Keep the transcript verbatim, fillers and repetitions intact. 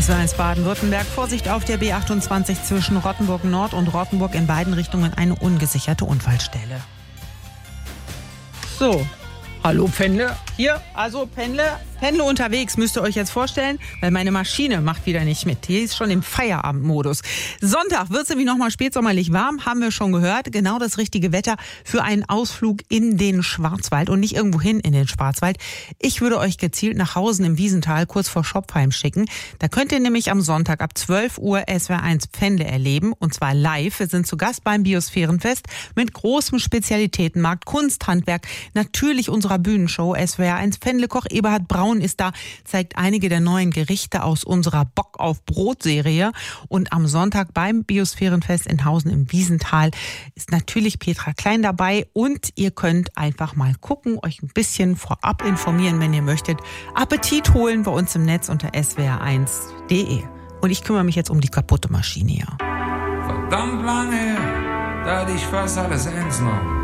S W R eins Baden-Württemberg. Vorsicht auf der B achtundzwanzig zwischen Rottenburg Nord und Rottenburg, in beiden Richtungen eine ungesicherte Unfallstelle. So, hallo Pendler. Hier, also Pendler, Pendler unterwegs, müsst ihr euch jetzt vorstellen, weil meine Maschine macht wieder nicht mit. Die ist schon im Feierabendmodus. Sonntag wird es nämlich nochmal spätsommerlich warm, haben wir schon gehört. Genau das richtige Wetter für einen Ausflug in den Schwarzwald und nicht irgendwo hin in den Schwarzwald. Ich würde euch gezielt nach Hausen im Wiesental kurz vor Schopfheim schicken. Da könnt ihr nämlich am Sonntag ab zwölf Uhr S W R eins Pfändle erleben und zwar live. Wir sind zu Gast beim Biosphärenfest mit großem Spezialitätenmarkt, Kunsthandwerk, natürlich unserer Bühnenshow S W R eins Pfändle-Koch Eberhard Braun ist da, zeigt einige der neuen Gerichte aus unserer Bock auf Brot-Serie. Und am Sonntag beim Biosphärenfest in Hausen im Wiesental ist natürlich Petra Klein dabei. Und ihr könnt einfach mal gucken, euch ein bisschen vorab informieren, wenn ihr möchtet. Appetit holen bei uns im Netz unter S W R eins punkt de. Und ich kümmere mich jetzt um die kaputte Maschine hier. Verdammt lange her, da hatte ich fast alles eins noch.